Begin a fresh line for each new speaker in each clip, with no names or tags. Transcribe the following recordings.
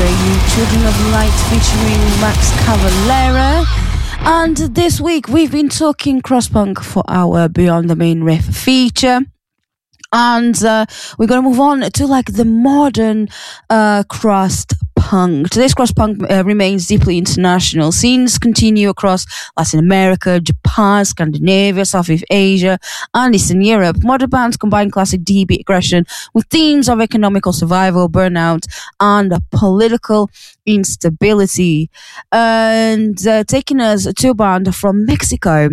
You Children of Light featuring Max Cavalera. And this week we've been talking cross-punk for our Beyond the Main Riff feature. And we're going to move on to like the modern crust punk. Today's crust punk remains deeply international. Scenes continue across Latin America, Japan, Scandinavia, Southeast Asia, and Eastern Europe. Modern bands combine classic D-beat aggression with themes of economical survival, burnout, and political instability. And taking us to a band from Mexico.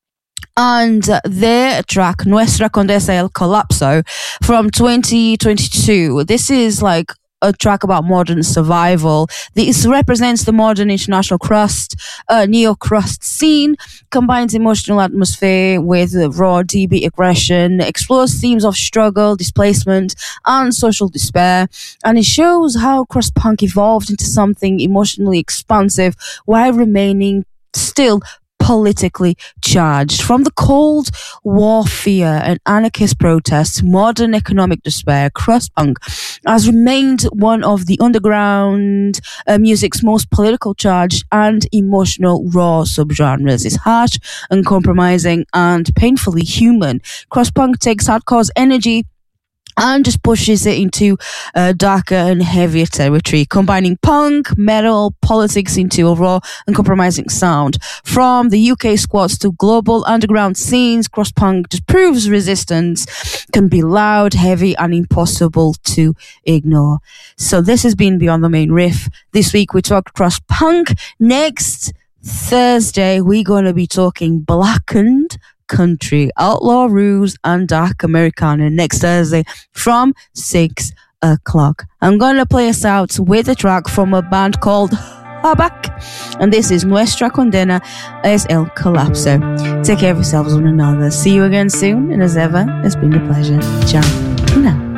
And their track, Nuestra Condesa El Colapso, from 2022. This is like a track about modern survival. This represents the modern international crust, neo-crust scene, combines emotional atmosphere with raw DB aggression, explores themes of struggle, displacement, and social despair, and it shows how crust punk evolved into something emotionally expansive while remaining still politically charged. From the Cold War fear and anarchist protests, modern economic despair, crust punk has remained one of the underground music's most political charged and emotional raw subgenres. It's harsh, uncompromising, and painfully human. Crust punk takes hardcore's energy and just pushes it into darker and heavier territory, combining punk, metal, politics into a raw and compromising sound. From the UK squats to global underground scenes, crust punk just proves resistance can be loud, heavy, and impossible to ignore. So this has been Beyond the Main Riff. This week we talked crust punk. Next Thursday we're going to be talking blackened country, outlaw rules, and dark Americana next Thursday from 6 o'clock. I'm going to play us out with a track from a band called Habak, and this is Nuestra Condena es El Colapso. Take care of yourselves, one another. See you again soon, and as ever, it's been a pleasure. Ciao. Now.